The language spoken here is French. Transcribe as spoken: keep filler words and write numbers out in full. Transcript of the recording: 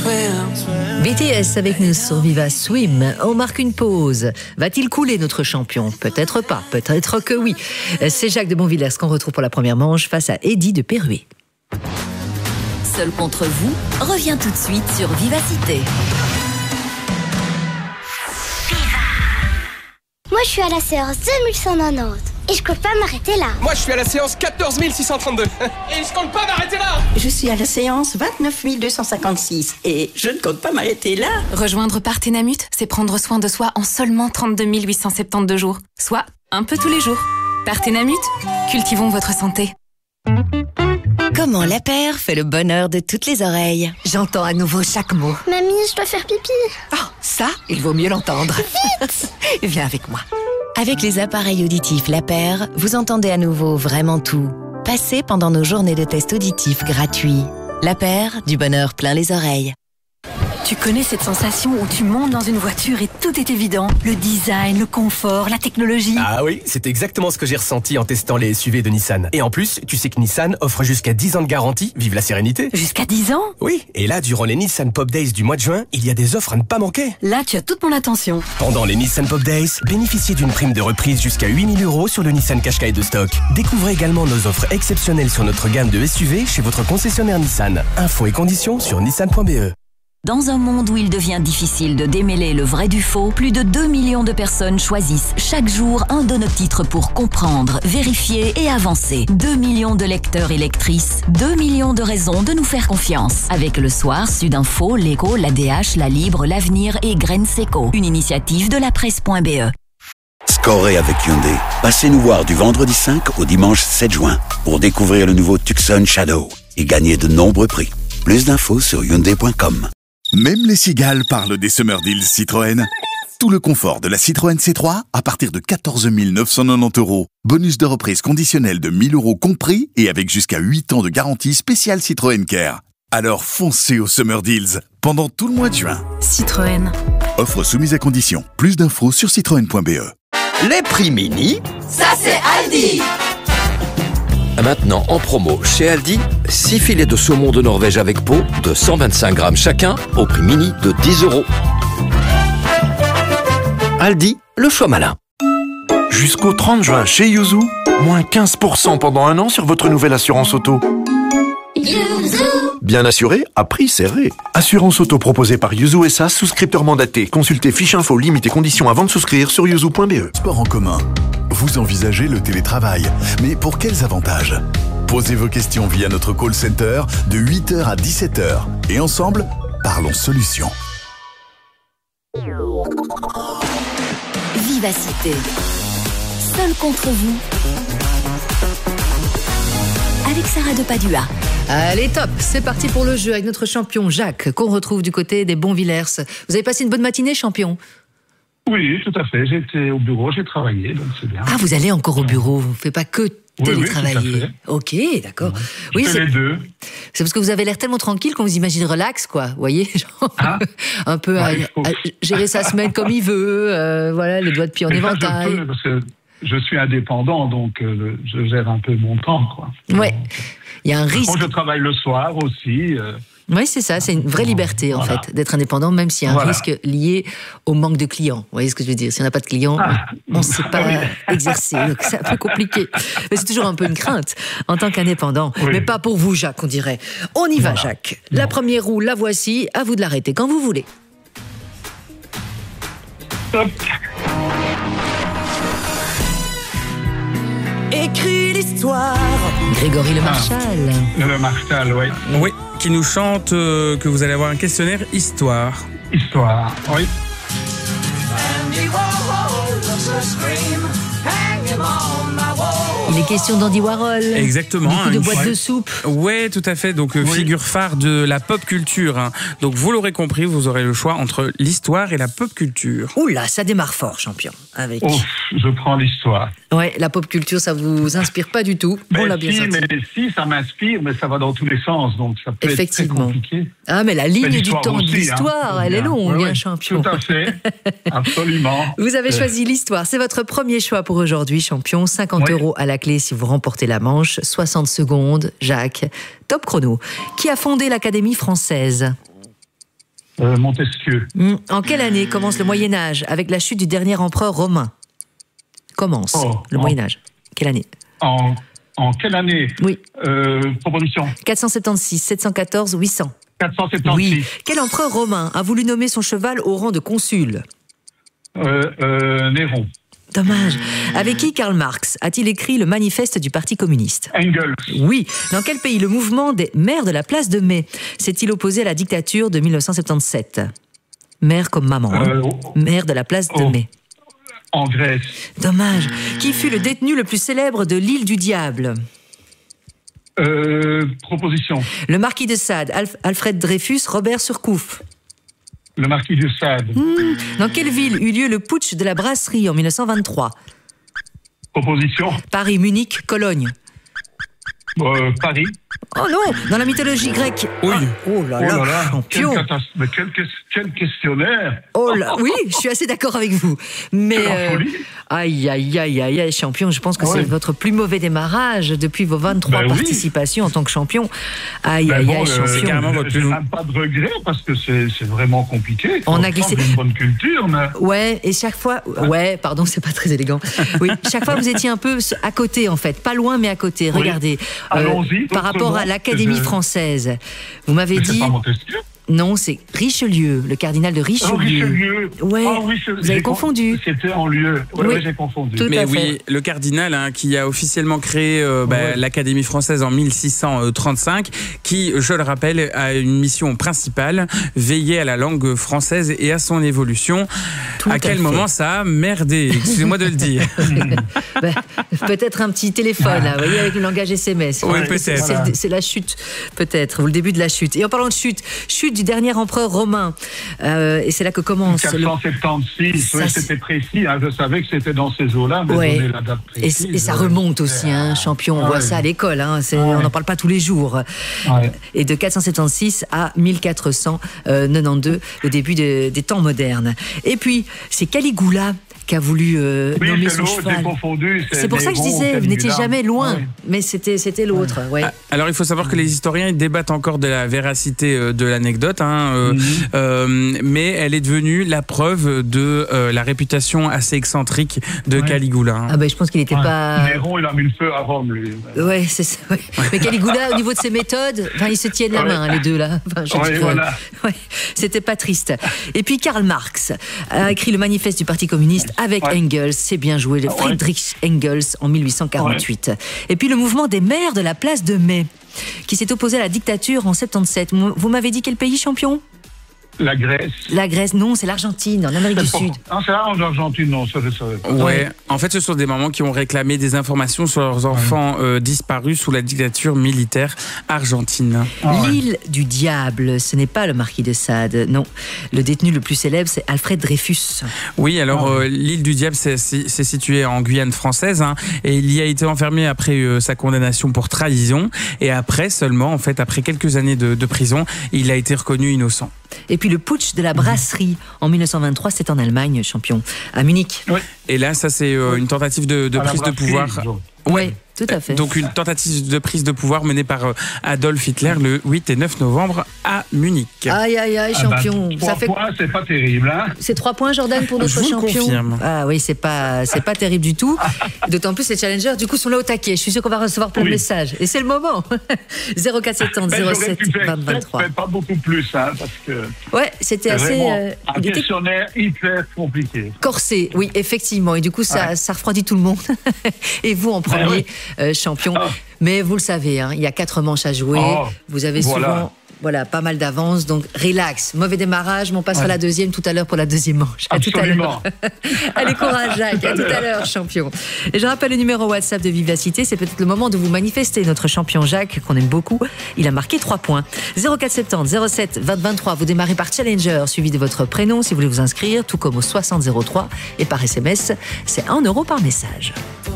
B T S avec nous sur Viva Swim. On marque une pause. Va-t-il couler notre champion? Peut-être pas, peut-être que oui. C'est Jacques de Bonvillers qu'on retrouve pour la première manche face à Eddy de Perruet. Seul contre vous revient tout de suite sur Vivacité. Moi, je suis à la séance deux mille cent quatre-vingt-dix et je compte pas m'arrêter là. Moi, je suis à la séance quatorze mille six cent trente-deux et je compte pas m'arrêter là. Je suis à la séance vingt-neuf mille deux cent cinquante-six et je ne compte pas m'arrêter là. Rejoindre Partenamut, c'est prendre soin de soi en seulement trente-deux mille huit cent soixante-douze jours, soit un peu tous les jours. Partenamut, cultivons votre santé. Comment la paire fait le bonheur de toutes les oreilles? J'entends à nouveau chaque mot. Mamie, je dois faire pipi. Oh, ça, il vaut mieux l'entendre. Vite. Viens avec moi. Avec les appareils auditifs La Paire, vous entendez à nouveau vraiment tout. Passez pendant nos journées de tests auditifs gratuits. La Paire, du bonheur plein les oreilles. Tu connais cette sensation où tu montes dans une voiture et tout est évident? Le design, le confort, la technologie. Ah oui, c'est exactement ce que j'ai ressenti en testant les S U V de Nissan. Et en plus, tu sais que Nissan offre jusqu'à dix ans de garantie. Vive la sérénité. Jusqu'à dix ans? Oui, et là, durant les Nissan Pop Days du mois de juin, il y a des offres à ne pas manquer. Là, tu as toute mon attention. Pendant les Nissan Pop Days, bénéficiez d'une prime de reprise jusqu'à huit mille euros sur le Nissan Qashqai de stock. Découvrez également nos offres exceptionnelles sur notre gamme de S U V chez votre concessionnaire Nissan. Infos et conditions sur nissan point b e. Dans un monde où il devient difficile de démêler le vrai du faux, plus de deux millions de personnes choisissent chaque jour un de nos titres pour comprendre, vérifier et avancer. deux millions de lecteurs et lectrices, deux millions de raisons de nous faire confiance. Avec Le Soir, Sudinfo, L'Écho, l'A D H, La Libre, L'Avenir et Graines Seco. Une initiative de la presse point b e. Scorez avec Hyundai. Passez nous voir du vendredi cinq au dimanche sept juin pour découvrir le nouveau Tucson Shadow et gagner de nombreux prix. Plus d'infos sur hyundai point com. Même les cigales parlent des Summer Deals Citroën. Tout le confort de la Citroën C trois à partir de quatorze mille neuf cent quatre-vingt-dix euros. Bonus de reprise conditionnel de mille euros compris et avec jusqu'à huit ans de garantie spéciale Citroën Care. Alors foncez aux Summer Deals pendant tout le mois de juin. Citroën. Offre soumise à condition. Plus d'infos sur citroën point b e. Les prix mini, ça c'est Aldi. Maintenant en promo chez Aldi, six filets de saumon de Norvège avec peau de cent vingt-cinq grammes chacun au prix mini de dix euros. Aldi, le choix malin. Jusqu'au trente juin chez Yuzu, moins quinze pour cent pendant un an sur votre nouvelle assurance auto. Yuzu. Bien assuré, à prix serré. Assurance auto proposée par Yuzu S A, souscripteur mandaté. Consultez fiche info, limites et conditions avant de souscrire sur yuzu point b e. Sport en commun. Vous envisagez le télétravail, mais pour quels avantages? Posez vos questions via notre call center de huit heures à dix-sept heures. Et ensemble, parlons solutions. Vivacité. Seul contre vous. Avec Sarah de Padua. Allez, top, c'est parti pour le jeu avec notre champion Jacques, qu'on retrouve du côté des Bonvillers. Vous avez passé une bonne matinée, champion? Oui, tout à fait. J'étais au bureau, j'ai travaillé, donc c'est bien. Ah, vous allez encore au bureau, vous ne faites pas que télétravailler. Oui, oui, tout à fait. Ok, d'accord. Oui, c'est les deux. C'est parce que vous avez l'air tellement tranquille qu'on vous imagine relax, quoi. Vous voyez, genre, ah. un peu ouais, à, faut... à gérer sa semaine comme il veut, euh, voilà, les doigts de pied en éventail. Je peux, parce que je suis indépendant, donc euh, je gère un peu mon temps, quoi. Ouais. Il y a un risque. Quand je travaille le soir aussi. Euh... Oui, c'est ça, c'est une vraie liberté en voilà. fait, d'être indépendant, même s'il y a un voilà. risque lié au manque de clients. Vous voyez ce que je veux dire? Si on n'a pas de clients, ah. on ne sait pas oui. exercer, donc c'est un peu compliqué. Mais c'est toujours un peu une crainte en tant qu'indépendant. Oui. Mais pas pour vous, Jacques, on dirait. On y va, voilà. Jacques. La non. première roue, la voici, à vous de l'arrêter quand vous voulez. Stop. Écris l'histoire. Grégory Le Marchal. Ah, le Marchal, oui. Oui, qui nous chante euh, que vous allez avoir un questionnaire histoire. Histoire, oui. Il est question d'Andy Warhol. Exactement. Beaucoup de une boîtes fois... de soupe. Ouais, tout à fait. Donc, oui. figure phare de la pop culture. Hein. Donc, vous l'aurez compris, vous aurez le choix entre l'histoire et la pop culture. Ouh là, ça démarre fort, champion. Avec... Oh, je prends l'histoire. Ouais, la pop culture, ça vous inspire pas du tout. Mais On l'a bien si, senti. mais si, ça m'inspire, mais ça va dans tous les sens, donc ça peut être très compliqué. Ah, mais la ligne mais du temps aussi, de l'histoire, hein, elle est longue, oui, hein, oui, champion. Tout à fait, absolument. Vous avez choisi l'histoire. C'est votre premier choix pour aujourd'hui, champion. cinquante oui. euros à la clé si vous remportez la manche. soixante secondes, Jacques. Top chrono. Qui a fondé l'Académie française? Euh, Montesquieu. Mmh. En quelle année commence le Moyen-Âge avec la chute du dernier empereur romain? Commence oh, le Moyen-Âge. Quelle année? En, en quelle année? Oui. Euh, proposition. quatre cent soixante-seize, sept cent quatorze, huit cents. quatre cent soixante-seize. Oui. Quel empereur romain a voulu nommer son cheval au rang de consul? euh, euh, Néron. Dommage. Avec qui Karl Marx a-t-il écrit le manifeste du Parti communiste? Engels. Oui. Dans quel pays le mouvement des maires de la place de Mai s'est-il opposé à la dictature de mille neuf cent soixante-dix-sept? Mère comme maman. Euh, hein. Maire de la place de oh. Mai. En Grèce. Dommage. Qui fut le détenu le plus célèbre de l'île du Diable? Euh, proposition. Le marquis de Sade, Alf- Alfred Dreyfus, Robert Surcouf. Le marquis de Sade. Mmh. Dans quelle ville eut lieu le putsch de la brasserie en mille neuf cent vingt-trois? Proposition. Paris, Munich, Cologne. Euh, Paris. Oh non, dans la mythologie grecque. Oui. Ah, oh là là, Oh là là, champion. quel, catas- mais quel, quel, quel questionnaire. Oh là, oui, je suis assez d'accord avec vous. Mais C'est la euh, folie. aïe, aïe, aïe, aïe, aïe, champion, je pense que Ouais. c'est votre plus mauvais démarrage depuis vos vingt-trois Ben oui. participations en tant que champion. Aïe, Ben aïe, bon, aïe, euh, champion. carrément votre J'ai plus- même pas de regret parce que c'est c'est vraiment compliqué. On Faut a glissé- prendre une bonne culture, mais... Ouais, et chaque fois, ouais, pardon, c'est pas très élégant. Oui, chaque fois vous étiez un peu à côté en fait, pas loin mais à côté. Oui. Regardez, Allons-y, par d'autres rapport à noms l'Académie que je- française, vous m'avez Mais c'est dit pas Montesquieu. non, c'est Richelieu, le cardinal de Richelieu. Oh, Richelieu. Ouais, Oh, Richelieu. vous avez J'ai con- confondu. C'était en lieu. Oui, Oui. oui, j'ai confondu. Tout Mais à oui, fait. le cardinal hein, qui a officiellement créé euh, bah, Ouais. l'Académie française en mille six cent trente-cinq, qui, je le rappelle, a une mission principale, veiller à la langue française et à son évolution. Tout à à quel fait. moment ça a merdé? Excusez-moi de le dire. Ben, peut-être un petit téléphone, là, vous voyez, avec le langage S M S. Oui, Ouais, peut-être. c'est- C'est c'est la chute, peut-être, ou le début de la chute. Et en parlant de chute, chute du dernier empereur romain. Euh, et c'est là que commence. quatre cent soixante-seize, Ça, oui, c'est- c'était précis. Hein, je savais que c'était dans ces eaux-là, mais Ouais. donner la date Et, précise. et ça euh, remonte aussi, hein, champion. On ouais. voit ça à l'école. Hein, c'est- On n'en parle pas tous les jours. Ouais. Et de quatre cent soixante-seize à mille quatre cent quatre-vingt-douze, le début de- des temps modernes. Et puis, c'est Caligula qui a voulu euh, Oui, nommer c'est son l'autre, j'ai cheval. confondu. C'est pour ça que je Néron, disais, vous n'étiez Caligula. jamais loin, Ouais. mais c'était c'était l'autre. Ouais. Ah, Alors il faut savoir que les historiens ils débattent encore de la véracité euh, de l'anecdote, hein, euh, Mhm. euh, mais elle est devenue la preuve de euh, la réputation assez excentrique de Ouais. Caligula. hein. Ah ben, je pense qu'il n'était Ouais. pas. Néron, il a mis le feu à Rome, lui. Ouais, c'est ça. Ouais. Mais Caligula, au niveau de ses méthodes, enfin, ils se tiennent la Ouais. main, hein, les deux là. Enfin, je Ouais, rigole. voilà. Ouais, c'était pas triste. Et puis Karl Marx a écrit le manifeste du Parti communiste avec Ouais. Engels. C'est bien joué, le Ouais. Friedrich Engels en mille huit cent quarante-huit. Et puis le mouvement des maires de la place de Mai, qui s'est opposé à la dictature en soixante-dix-sept. Vous m'avez dit quel pays, champion? La Grèce. La Grèce, non, c'est l'Argentine, en Amérique du C'est Sud. pas- Ah, c'est là en Argentine, non, ça je savais pas. Ouais. En fait, ce sont des mamans qui ont réclamé des informations sur leurs enfants euh, disparus sous la dictature militaire argentine. Ah ouais. L'île du diable, ce n'est pas le marquis de Sade, non. Le détenu le plus célèbre, c'est Alfred Dreyfus. Oui, alors euh, l'île du Diable, c'est c'est- c'est situé en Guyane française, hein, et il y a été enfermé après euh, sa condamnation pour trahison, et après seulement, en fait, après quelques années de, de prison, il a été reconnu innocent. Et puis le putsch de la brasserie en mille neuf cent vingt-trois, c'est en Allemagne, champion, à Munich. Oui. Et là, ça c'est euh, une tentative de, de À la prise de brasserie, pouvoir. disons. Oui, tout à fait. Donc une tentative de prise de pouvoir menée par euh, Adolf Hitler le huit et neuf novembre à Munich. Aïe, aïe, aïe, Ah bah, champion. trois Ça fait... points, c'est pas terrible, hein. C'est trois points, Jordan, pour notre Je vous le champion. confirme. Ah oui, c'est pas, c'est pas terrible du tout. D'autant plus les challengers, du coup, sont là au taquet. Je suis sûr qu'on va recevoir plein de Oui. messages. Et c'est le moment. zéro quatre soixante-dix, Mais zéro j'aurais sept, pu faire vingt, sept, vingt-trois. mais pas beaucoup plus, hein, parce que Ouais, c'était c'est assez. vraiment euh, un il était questionnaire hyper compliqué. corsé, oui, effectivement. Et du coup, ça, Ouais. ça refroidit tout le monde. Et vous en premier, ouais. euh, champion. Ah. Mais vous le savez, hein, il y a quatre manches à jouer. Oh, vous avez voilà. souvent voilà, pas mal d'avance. Donc, relax. Mauvais démarrage, mais on passera Ouais. la deuxième tout à l'heure pour la deuxième manche. À tout à l'heure. Absolument. Allez, courage, Jacques. À tout à l'heure, champion. Et je rappelle le numéro WhatsApp de Vivacité. C'est peut-être le moment de vous manifester. Notre champion Jacques, qu'on aime beaucoup, il a marqué trois points. zéro quatre soixante-dix, zéro sept, vingt, vingt-trois. Vous démarrez par Challenger, suivi de votre prénom si vous voulez vous inscrire, tout comme au soixante zéro trois. Et par S M S, c'est un euro par message.